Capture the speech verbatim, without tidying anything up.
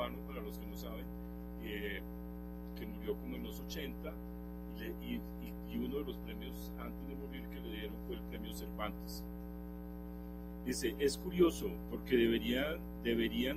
cubano, para los que no saben, eh, que murió como en los ochenta, y, le, y, y, y uno de los premios antes de morir que le dieron fue el premio Cervantes. Dice, es curioso porque deberían, deberían